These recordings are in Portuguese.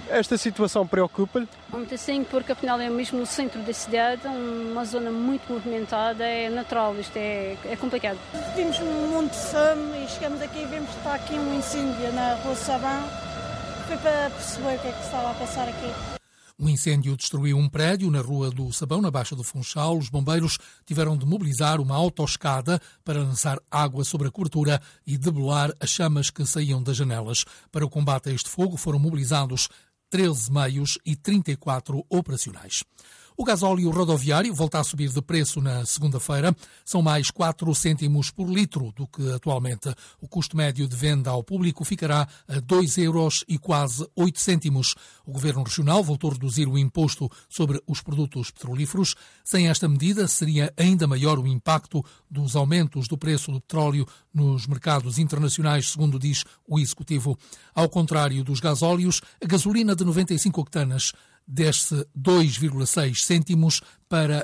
Esta situação preocupa-lhe? Muito assim, porque afinal é mesmo no centro da cidade, uma zona muito movimentada, é natural, isto é complicado. Vimos muito fome e chegamos aqui e vimos que está aqui um incêndio na Rua Sabão. Foi para perceber o que é que estava a passar aqui. Um incêndio destruiu um prédio na Rua do Sabão, na Baixa do Funchal. Os bombeiros tiveram de mobilizar uma autoescada para lançar água sobre a cobertura e debelar as chamas que saíam das janelas. Para o combate a este fogo foram mobilizados 13 meios e 34 operacionais. O gasóleo rodoviário volta a subir de preço na segunda-feira. São mais 4 cêntimos por litro do que atualmente. O custo médio de venda ao público ficará a 2 euros e quase 8 cêntimos. O Governo Regional voltou a reduzir o imposto sobre os produtos petrolíferos. Sem esta medida, seria ainda maior o impacto dos aumentos do preço do petróleo nos mercados internacionais, segundo diz o Executivo. Ao contrário dos gasóleos, a gasolina de 95 octanas desce 2,6 cêntimos para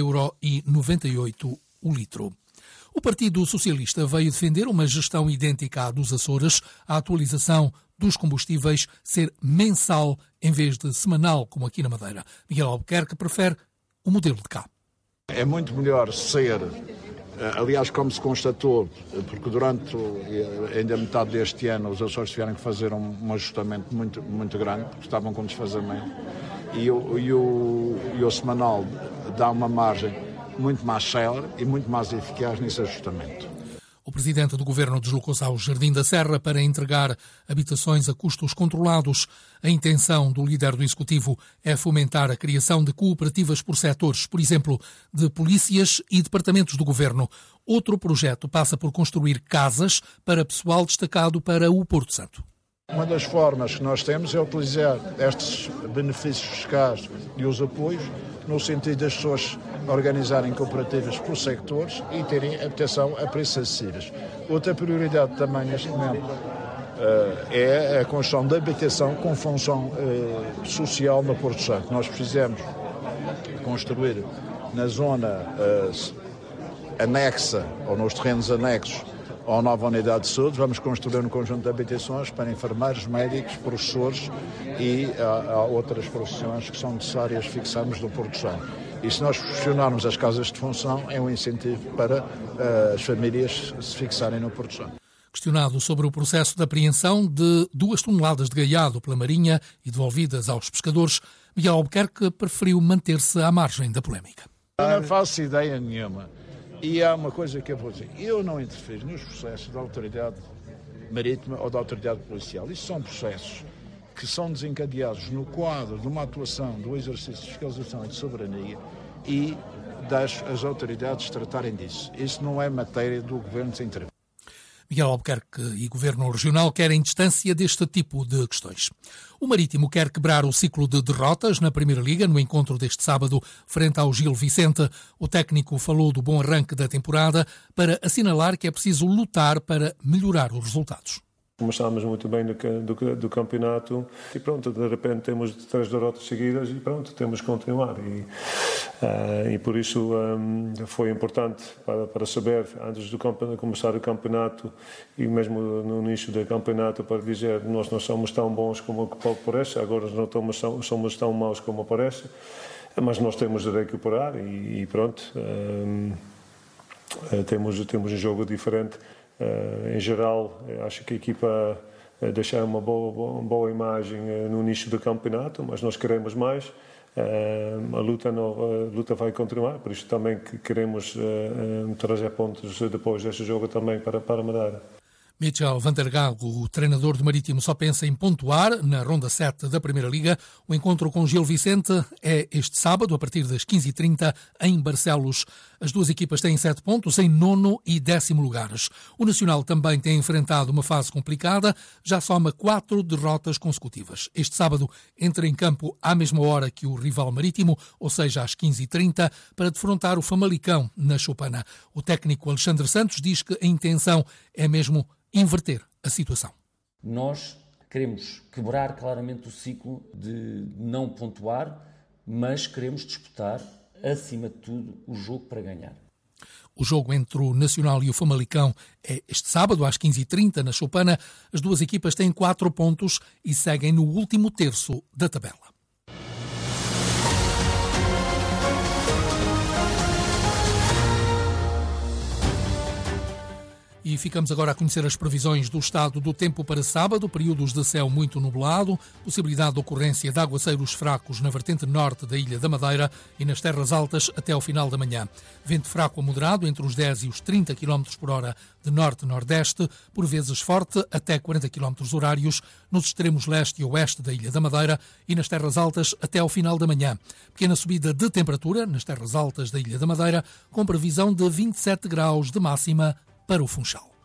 1,98 € o litro. O Partido Socialista veio defender uma gestão idêntica à dos Açores, a atualização dos combustíveis ser mensal em vez de semanal, como aqui na Madeira. Miguel Albuquerque prefere o modelo de cá. É muito melhor ser, aliás, como se constatou, porque durante ainda metade deste ano os Açores tiveram que fazer um ajustamento muito grande, porque estavam com desfazamento, e o semanal dá uma margem muito mais célere e muito mais eficaz nesse ajustamento. O presidente do governo deslocou-se ao Jardim da Serra para entregar habitações a custos controlados. A intenção do líder do Executivo é fomentar a criação de cooperativas por setores, por exemplo, de polícias e departamentos do governo. Outro projeto passa por construir casas para pessoal destacado para o Porto Santo. Uma das formas que nós temos é utilizar estes benefícios fiscais e os apoios no sentido das pessoas organizarem cooperativas por sectores e terem habitação a preços acessíveis. Outra prioridade também neste momento é a construção de habitação com função social no Porto Santo. Nós precisamos construir na zona anexa ou nos terrenos anexos à nova unidade de saúde. Vamos construir um conjunto de habitações para enfermeiros, médicos, professores e há outras profissões que são necessárias fixarmos no Porto Santo. E se nós funcionarmos as casas de função, é um incentivo para as famílias se fixarem no Porto Santo. Questionado sobre o processo de apreensão de 2 toneladas de gaiado pela Marinha e devolvidas aos pescadores, Miguel Albuquerque preferiu manter-se à margem da polémica. Eu não faço ideia nenhuma. E há uma coisa que eu vou dizer. Eu não interfiro nos processos da autoridade marítima ou da autoridade policial. Isso são processos que são desencadeados no quadro de uma atuação do exercício de fiscalização e de soberania e as autoridades tratarem disso. Isso não é matéria do Governo de intervir. Miguel Albuquerque e Governo Regional querem distância deste tipo de questões. O Marítimo quer quebrar o ciclo de derrotas na Primeira Liga no encontro deste sábado frente ao Gil Vicente. O técnico falou do bom arranque da temporada para assinalar que é preciso lutar para melhorar os resultados. Começámos muito bem do campeonato e pronto, de repente temos 3 derrotas seguidas e pronto, temos que continuar. E por isso foi importante para saber, antes de começar o campeonato e mesmo no início do campeonato, para dizer nós não somos tão bons como parece, agora não somos tão maus como parece, mas nós temos de recuperar e pronto, temos um jogo diferente. Em geral, acho que a equipa deixou uma boa imagem no início do campeonato, mas nós queremos mais. A luta vai continuar, por isso também queremos trazer pontos depois deste jogo também para a Madeira. Michel van der Gago, o treinador do Marítimo, só pensa em pontuar na ronda 7 da Primeira Liga. O encontro com Gil Vicente é este sábado, a partir das 15h30, em Barcelos. As duas equipas têm 7 pontos em 9º e 10º lugares. O Nacional também tem enfrentado uma fase complicada, já soma 4 derrotas consecutivas. Este sábado entra em campo à mesma hora que o rival Marítimo, ou seja, às 15h30, para defrontar o Famalicão na Choupana. O técnico Alexandre Santos diz que a intenção é mesmo inverter a situação. Nós queremos quebrar claramente o ciclo de não pontuar, mas queremos disputar, acima de tudo, o jogo para ganhar. O jogo entre o Nacional e o Famalicão é este sábado, às 15h30, na Choupana. As duas equipas têm 4 pontos e seguem no último terço da tabela. E ficamos agora a conhecer as previsões do estado do tempo para sábado, períodos de céu muito nublado, possibilidade de ocorrência de aguaceiros fracos na vertente norte da Ilha da Madeira e nas terras altas até ao final da manhã. Vento fraco a moderado entre os 10 e os 30 km por hora de norte-nordeste, por vezes forte até 40 km horários nos extremos leste e oeste da Ilha da Madeira e nas terras altas até ao final da manhã. Pequena subida de temperatura nas terras altas da Ilha da Madeira, com previsão de 27 graus de máxima para o Funchal.